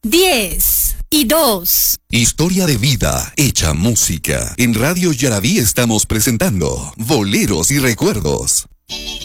10 y 2. Historia de vida hecha música. En Radio Yaraví estamos presentando Boleros y Recuerdos.